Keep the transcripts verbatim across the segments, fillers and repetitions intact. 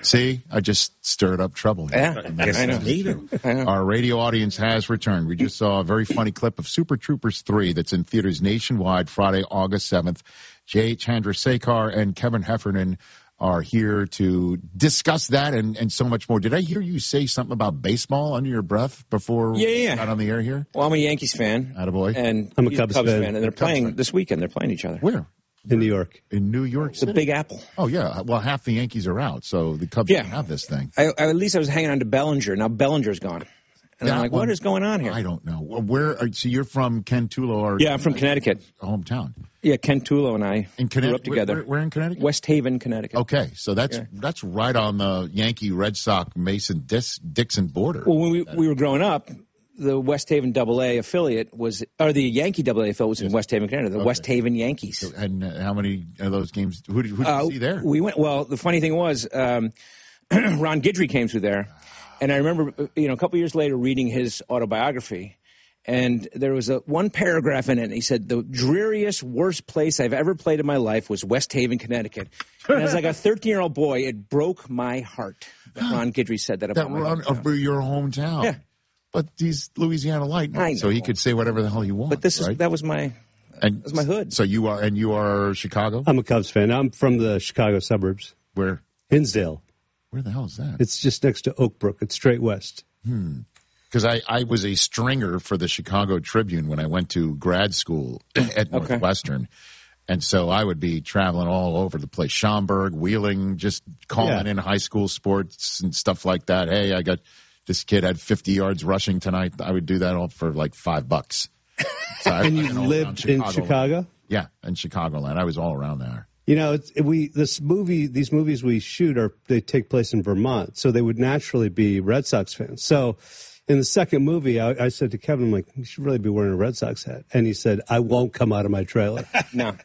See, I just stirred up trouble here. Yeah, I know. I know. Our radio audience has returned. We just saw a very funny clip of Super Troopers three that's in theaters nationwide Friday, August seventh. Jay Chandrasekhar and Kevin Heffernan are here to discuss that and, and so much more. Did I hear you say something about baseball under your breath before Yeah, yeah. we got on the air here? Well, I'm a Yankees fan. Attaboy. And I'm a he's Cubs fan. And they're Cubs playing fan. this weekend. They're playing each other. Where? In New York. In New York The City? Big Apple. Oh, yeah. Well, half the Yankees are out, so the Cubs Yeah. don't have this thing. I, I, at least I was hanging on to Bellinger. Now Bellinger's gone. And That I'm like, one- what is going on here? I don't know. Well, Where? Are, so you're from Ken Tulo or Yeah, I'm from Connecticut. hometown? Yeah, Ken Tulo and I In grew Connecticut. up together. Where, where in Connecticut? West Haven, Connecticut. Okay, so that's Yeah. that's right on the Yankee Red Sox Mason Dis- Dixon border. Well, when we, we were growing up, the West Haven Double A affiliate was, or the Yankee Double A affiliate was in West Haven, Connecticut. The Okay. West Haven Yankees. And uh, how many of those games? Who did, who did Uh, you see there? We went. Well, the funny thing was, um, Ron Guidry came through there, and I remember, you know, a couple years later reading his autobiography, and there was a one paragraph in it. And he said the dreariest, worst place I've ever played in my life was West Haven, Connecticut. And as like a thirteen-year-old boy, it broke my heart that Ron Guidry said that about that my run hometown. of your hometown. Yeah. But he's Louisiana Lightning, I so he know. could say whatever the hell he wants. But this is right? that was my and was my hood. So you are, and you are Chicago. I'm a Cubs fan. I'm from the Chicago suburbs. Where? Hinsdale. Where the hell is that? It's just next to Oak Brook. It's straight west. Because I, I was a stringer for the Chicago Tribune when I went to grad school at Northwestern. And so I would be traveling all over the place, Schaumburg, Wheeling, just calling Yeah. in high school sports and stuff like that. Hey, I got this kid had fifty yards rushing tonight. I would do that all for like five bucks. So I And you went all around lived in Chicagoland. Chicago? Yeah, in Chicagoland. I was all around there. You know, it's, we this movie, these movies we shoot are they take place in Vermont, so they would naturally be Red Sox fans. So, in the second movie, I, I said to Kevin, I'm like, you should really be wearing a Red Sox hat, and he said, I won't come out of my trailer. No,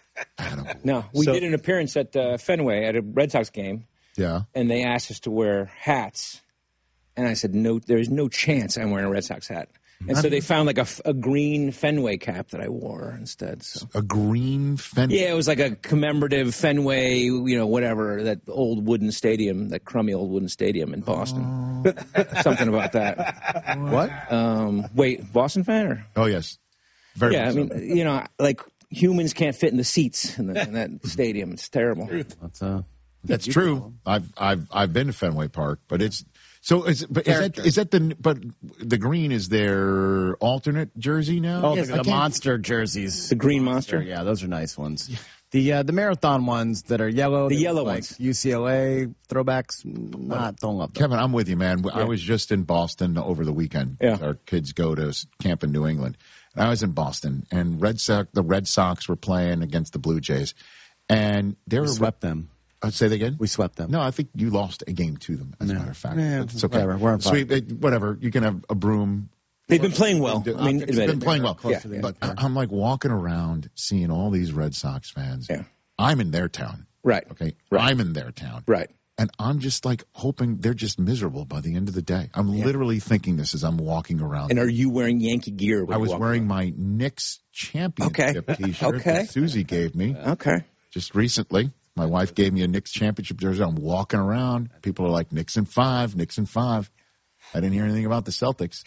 no. We So- did an appearance at uh, Fenway at a Red Sox game. Yeah. And they asked us to wear hats, and I said, no, there's no chance I'm wearing a Red Sox hat. And so they found like a, a green Fenway cap that I wore instead. So. A green fence. Yeah, it was like a commemorative Fenway, you know, whatever, that old wooden stadium, that crummy old wooden stadium in Boston. Something about that. What? Um, wait, Boston fan? Or? Oh, yes. Very Yeah, I much so. mean, you know, like humans can't fit in the seats in, the, in that stadium. It's terrible. That's uh, That's true. I've I've I've been to Fenway Park, but it's so is but is that is that the but the green is their alternate jersey now? oh, Yes, the, I the can't- monster jerseys. The green monster? Yeah, those are nice ones. The uh, the marathon ones that are yellow. The they yellow look like ones. U C L A throwbacks. Not don't love them. Kevin, I'm with you, man. I was just in Boston over the weekend. Yeah. Our kids go to s- camp in New England. And I was in Boston, and Red Sox, the Red Sox were playing against the Blue Jays, and they We were swept them. Uh, say that again. We swept them. No, I think you lost a game to them. As a No. matter of fact, Yeah, But it's okay. whatever. We're on fire. Sweep, it, whatever. You can have a broom. They've been playing well. I mean, it's admit been it. playing well. Yeah, to the yeah. But I- I'm like walking around seeing all these Red Sox fans. Yeah. I'm in their town. Right. Okay. Right. I'm in their town. Right. And I'm just like hoping they're just miserable by the end of the day. I'm literally thinking this as I'm walking around. And are you wearing Yankee gear? when I you was walk wearing around? my Knicks championship Okay. T-shirt Okay. that Susie gave me Okay. just recently. My wife gave me a Knicks championship jersey. I'm walking around. People are like, Knicks in five, Knicks in five. I didn't hear anything about the Celtics.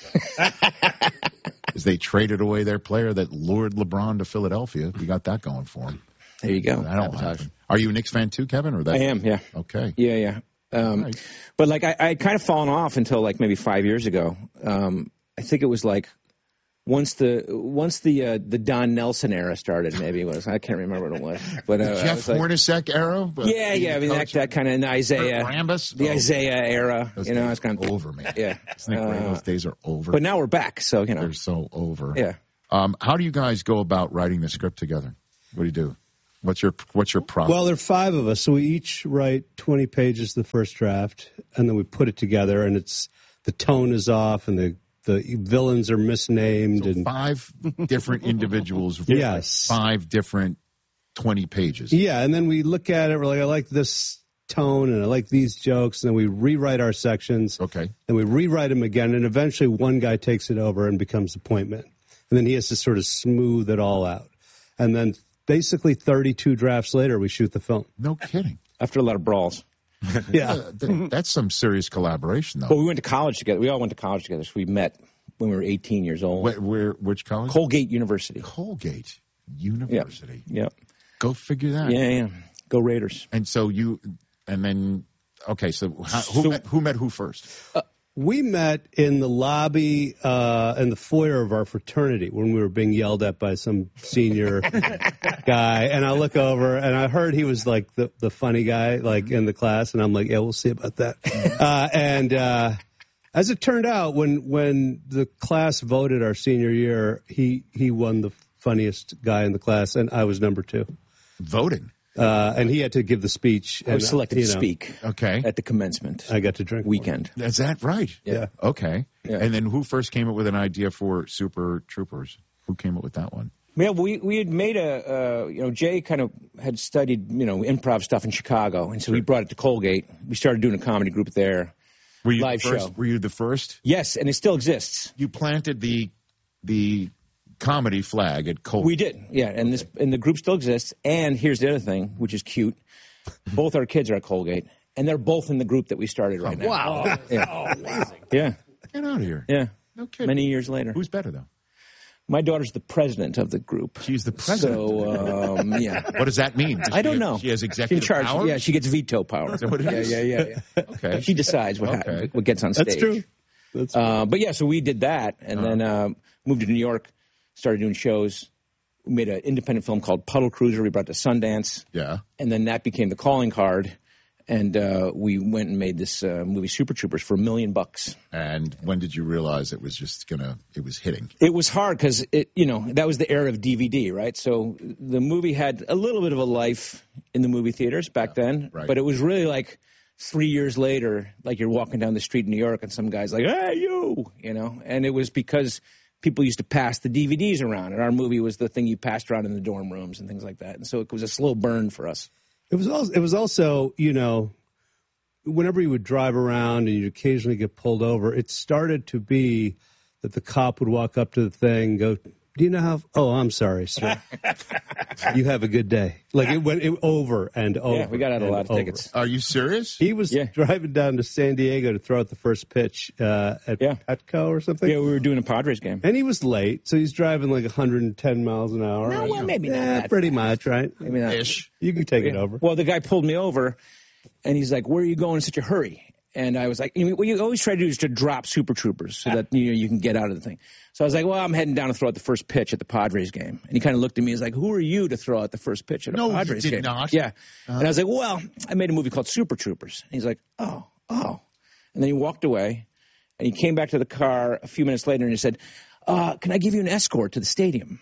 Because they traded away their player that lured LeBron to Philadelphia. We got that going for him. There you go. I don't happen. Are you a Knicks fan too, Kevin? Or that? I am, yeah. Okay. Yeah, yeah. Um, Right. But like I, I had kind of fallen off until like maybe five years ago. Um, I think it was like once the once the uh, the Don Nelson era started. Maybe it was I can't remember what it was. But uh, I Jeff was like, Hornacek era? But yeah, yeah. I mean that, that kind of and Isaiah, Rambus? the Oh, Isaiah era. those You know, days it's kind are of over, man. Yeah. Isn't it great? Uh, Those days are over. But now we're back, so you know. They're so over. Yeah. Um, how do you guys go about writing the script together? What do you do? What's your What's your process? Well, there are five of us, so we each write twenty pages the first draft, and then we put it together, and it's the tone is off, and the the villains are misnamed, So and five different individuals. Yes. Five different twenty pages. yeah, and then we look at it. We're like, I like this tone, and I like these jokes, and then we rewrite our sections. Okay. Then we rewrite them again, and eventually one guy takes it over and becomes the point man, and then he has to sort of smooth it all out, and then basically thirty-two drafts later, we shoot the film. No kidding. After a lot of brawls. Yeah. Uh, th- that's some serious collaboration, though. Well, we went to college together. We all went to college together, so we met when we were eighteen years old. Where, where which college? Colgate University. Colgate University. Yep. Go figure that. Yeah, yeah. Go Raiders. And so you, and then, okay, so how, who, So- met, who met who first? We met in the lobby, uh, in the foyer of our fraternity when we were being yelled at by some senior guy. And I look over and I heard he was like the, the funny guy, like in the class. And I'm like, yeah, we'll see about that. Uh, and, uh, as it turned out, when, when the class voted our senior year, he, he won the funniest guy in the class and I was number two. Voting. Uh, and he had to give the speech. I was and, selected you to know, speak Okay. at the commencement I got to drink more. weekend. Is that right? Yeah. Okay. Yeah. And then who first came up with an idea for Super Troopers? Who came up with that one? Yeah, we we had made a uh, you know Jay kind of had studied you know improv stuff in Chicago, and so he brought it to Colgate. We started doing a comedy group there. Were you Live the first? show. Were you the first? Yes, and it still exists. You planted the the comedy flag at Colgate. We did, yeah, and this and the group still exists. And here's the other thing, which is cute. Both our kids are at Colgate, and they're both in the group that we started right now. Wow. Yeah. Yeah, Get out of here. yeah. No kidding. Many years later, Who's better though? my daughter's the president of the group. She's the president. So um, yeah. What does that mean? Does I she don't have- know. She has She's in executive charge. power. Yeah, she gets veto power. Is that what it yeah, is? yeah, yeah, yeah. Okay. She decides what Okay. happens, what gets on stage. That's true. That's Uh, but yeah, so we did that, and then uh, moved to New York, started doing shows. We made an independent film called Puddle Cruiser. We brought it to Sundance, Yeah. and then that became the calling card. And uh, we went and made this uh, movie, Super Troopers, for a million bucks. And when did you realize it was just gonna? It was hitting. It was hard because it, you know, that was the era of D V D, right? So the movie had a little bit of a life in the movie theaters back then, right. but it was really like three years later, like you're walking down the street in New York and some guy's like, "Hey, you," you know, and it was because people used to pass the D V Ds around, and our movie was the thing you passed around in the dorm rooms and things like that, and so it was a slow burn for us. It was also, it was also, you know, whenever you would drive around and you'd occasionally get pulled over, it started to be that the cop would walk up to the thing and go, "Do you know how?" "Oh, I'm sorry, sir. You have a good day." Like it went it, over and over. Yeah, we got out a and lot of over. tickets. Are you serious? He was Yeah. driving down to San Diego to throw out the first pitch uh, at Yeah. Petco or something. Yeah, we were doing a Padres game. And he was late, so he's driving like one hundred ten miles an hour. No, well, maybe not yeah, that pretty much, right? Maybe not. Ish. You can take it over. Well, the guy pulled me over, and he's like, "Where are you going in such a hurry?" And I was like, you know, what you always try to do is to drop Super Troopers so that you know you can get out of the thing. So I was like, well, I'm heading down to throw out the first pitch at the Padres game. And he kind of looked at me, he's like, "Who are you to throw out the first pitch at a No, you Padres did game?" not. Yeah. And I was like, well, I made a movie called Super Troopers. And he's like, oh, oh. And then he walked away, and he came back to the car a few minutes later, and he said, uh, "Can I give you an escort to the stadium?"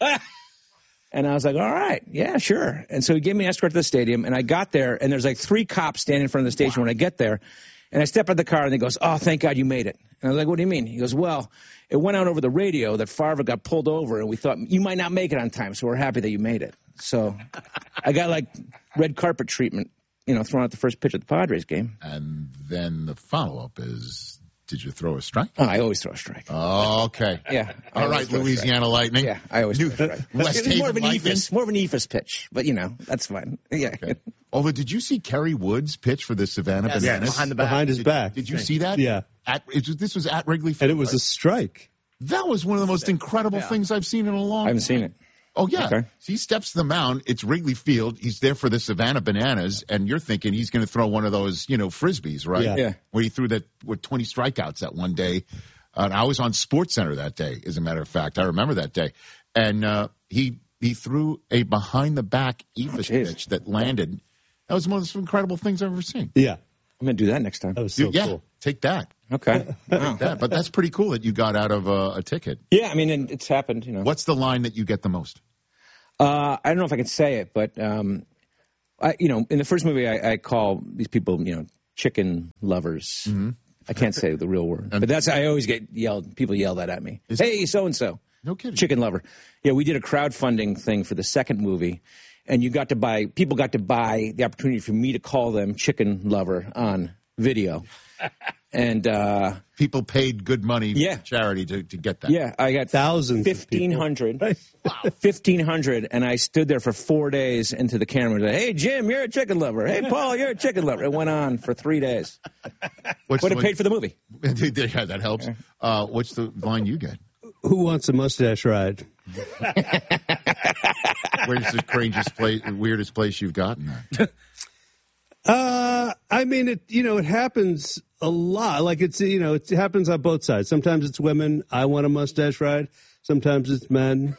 And I was like, all right, yeah, sure. And so he gave me an escort to the stadium, and I got there, and there's like three cops standing in front of the station when I get there. And I step out of the car, and he goes, "Oh, thank God you made it." And I was like, "What do you mean?" He goes, "Well, it went out over the radio that Favre got pulled over, and we thought you might not make it on time, so we're happy that you made it." So I got like red carpet treatment, you know, throwing out the first pitch at the Padres game. And then the follow up is, did you throw a strike? Oh, I always throw a strike. Okay. Yeah. I All always right, throw a Louisiana Lightning. Yeah, I always New- throw a strike. West It's more Haven of an Lightning. ephus, more of an ephus pitch, but you know, that's fine. Yeah. Okay. Although, did you see Kerry Woods pitch for the Savannah Yes, Bananas? behind the back. Behind his Did, back. did you see that? Yeah. At, it was, this was at Wrigley Field. And it was a strike. That was one of the most incredible things I've seen in a long I haven't seen it. Oh, yeah. Okay. He steps to the mound. It's Wrigley Field. He's there for the Savannah Bananas, and you're thinking he's going to throw one of those, you know, Frisbees, right? Yeah. Yeah. Where he threw that with twenty strikeouts that one day. Uh, and I was on Sports Center that day, as a matter of fact. I remember that day. And uh, he he threw a behind-the-back ephus jeez. pitch that landed. That was one of the most incredible things I've ever seen. Yeah. I'm going to do that next time. That was so Dude, yeah, cool. take that. Okay. Wow. that. But that's pretty cool that you got out of uh, a ticket. Yeah, I mean, and it's happened, you know. What's the line that you get the most? Uh, I don't know if I can say it, but um, I, you know, in the first movie, I, I call these people, you know, chicken lovers. Mm-hmm. I can't say the real word, but that's I always get yelled. People yell that at me. Is- Hey, so and so, No kidding. chicken lover. Yeah, we did a crowdfunding thing for the second movie, and you got to buy. People got to buy the opportunity for me to call them chicken lover on video. And uh, People paid good money Yeah. for charity to, to get that. yeah, I got Thousands. fifteen hundred. Right. Wow, fifteen hundred, and I stood there for four days into the camera. And said, hey, Jim, you're a chicken lover. Hey, Paul, you're a chicken lover. It went on for three days, What's but the it paid for the movie. Yeah, that helps. Uh, what's the line you get? Who wants a mustache ride? Where's the strangest place, weirdest place you've gotten that? Uh, I mean, it, you know, it happens a lot. Like it's, you know, it happens on both sides. Sometimes it's women. I want a mustache ride. Sometimes it's men.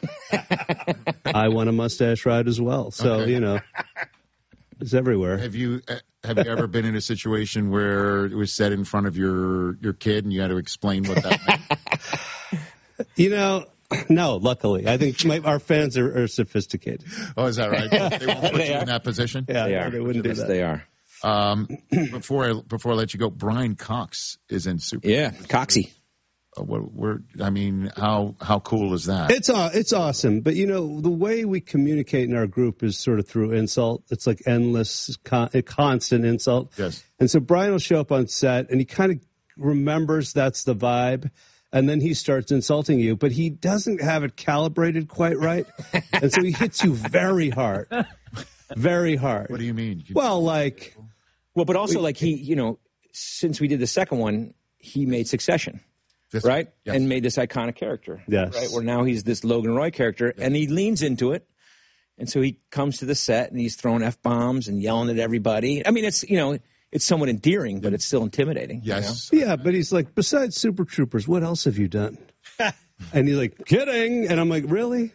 I want a mustache ride as well. So, Okay. you know, it's everywhere. Have you uh, have you ever been in a situation where it was said in front of your your kid and you had to explain what that meant? You know, no, luckily. I think my, our fans are, are sophisticated. Oh, is that right? They won't put They you are. in that position. Yeah, They are. they wouldn't do Yes, that. they are. Um, before I before I let you go, Brian Cox is in Super. Yeah, Coxie. Uh, we're, we're, I mean, how how cool is that? It's aw- it's awesome, but you know the way we communicate in our group is sort of through insult. It's like endless, con- constant insult. Yes. And so Brian will show up on set, and he kind of remembers that's the vibe, and then he starts insulting you, but he doesn't have it calibrated quite right, and so he hits you very hard, very hard. What do you mean? You- Well, like Well, but also, like, he, you know, since we did the second one, he made Succession, this- right? Yes. And made this iconic character. Yes. Right? Where now he's this Logan Roy character, and he leans into it. And so he comes to the set, and he's throwing F-bombs and yelling at everybody. I mean, it's, you know, it's somewhat endearing, but it's still intimidating. you know? yes. yeah, but he's like, besides Super Troopers, what else have you done? And he's like, kidding, and I'm like, really?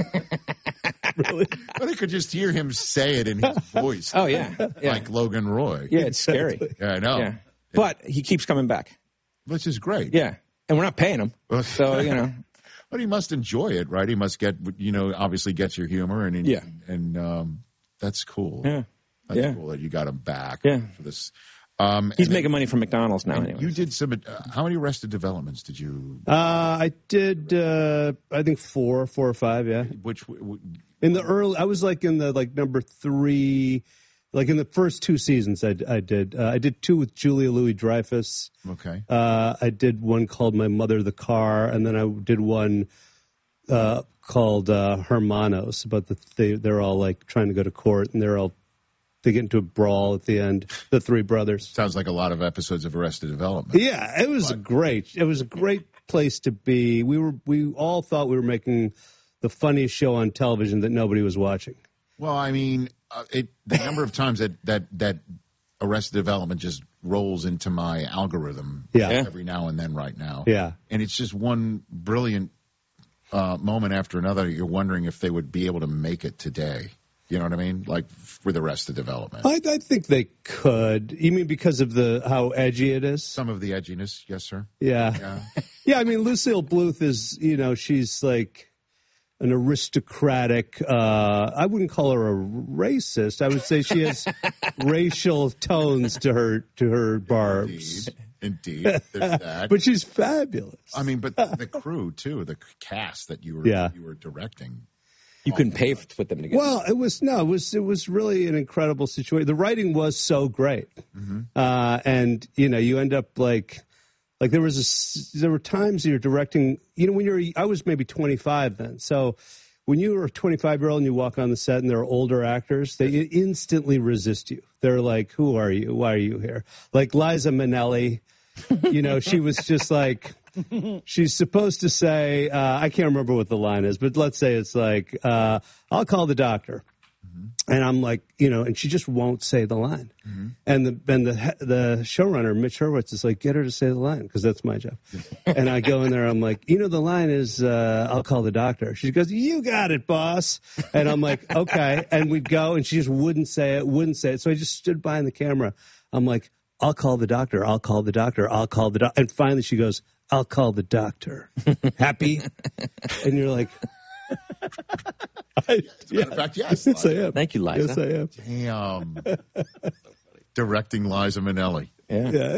Really? But I could just hear him say it in his voice. Oh, yeah. Yeah. Like Logan Roy. Yeah, it's scary. Yeah, I know. Yeah. But he keeps coming back. Which is great. Yeah. And we're not paying him. So, you know. But he must enjoy it, right? He must get, you know, obviously gets your humor, and Yeah. and um, that's cool. Yeah. That's Yeah. cool that you got him back. Yeah. For this. Um, He's and then- making money from McDonald's now, and anyway. You did some. Uh, how many Arrested Developments did you? Uh, I did, uh, I think four, four or five, yeah. Which w- In the early, I was like in the like number three, like in the first two seasons. I, I did. Uh, I did two with Julia Louis-Dreyfus. okay. Uh, I did one called My Mother the Car, and then I did one uh, called uh, Hermanos. But the, they they're all like trying to go to court, and they're all they get into a brawl at the end. The three brothers. Sounds like a lot of episodes of Arrested Development. Yeah, it was a great. It was a great place to be. We were we all thought we were making the funniest show on television that nobody was watching. Well, I mean, uh, it the number of times that that that Arrested Development just rolls into my algorithm Yeah. Yeah. every now and then right now. Yeah. And it's just one brilliant uh, moment after another. You're wondering if they would be able to make it today. You know what I mean? Like for the rest of development. I, I think they could. You mean because of the how edgy it is? Some of the edginess, yes, sir. Yeah. Yeah. Yeah, I mean, Lucille Bluth is, you know, she's like an aristocratic, uh, I wouldn't call her a racist. I would say she has racial tones to her, to her barbs. Indeed. Indeed. There's that. But she's fabulous. I mean, but the crew too, the cast that you were Yeah. you were directing. You couldn't pay to put them together. Well, it was no, it was it was really an incredible situation. The writing was so great, Mm-hmm. uh, and you know, you end up like, like there was a s there were times you're directing. You know, when you're I was maybe twenty-five then, so when you were a twenty-five year old and you walk on the set and there are older actors, they instantly resist you. They're like, "Who are you? Why are you here?" Like Liza Minnelli, you know, she was just like. She's supposed to say, uh, I can't remember what the line is, but let's say it's like, uh, I'll call the doctor. Mm-hmm. And I'm like, you know, and she just won't say the line. Mm-hmm. And the and the the showrunner, Mitch Hurwitz, is like, get her to say the line because that's my job. And I go in there, I'm like, you know, the line is, uh, I'll call the doctor. She goes, you got it, boss. And I'm like, okay. And we'd go, and she just wouldn't say it, wouldn't say it. So I just stood behind the camera. I'm like, I'll call the doctor. I'll call the doctor. I'll call the doctor. And finally she goes, I'll call the doctor. Happy? And you're like, I, yeah. In fact, yes. Yes, I am. Thank you, Liza. Yes, I am. Damn. Directing Liza Minnelli. Yeah. Yeah.